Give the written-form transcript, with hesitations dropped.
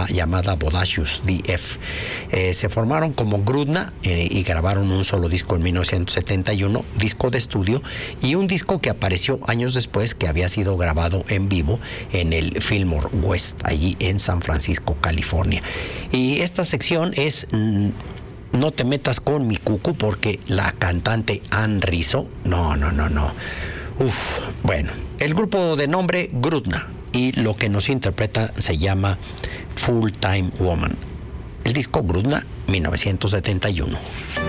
llamada Bodacious DF. Se formaron como Grudna y grabaron un solo disco en 1971, disco de estudio, y un disco que apareció años después, que había sido grabado en vivo en el Fillmore West, allí en San Francisco, California. Y esta sección es No te metas con mi cucu, porque la cantante Ann Rizzo, no. Bueno, el grupo de nombre Grudna, y lo que nos interpreta se llama Full Time Woman. El disco Grudna, 1971.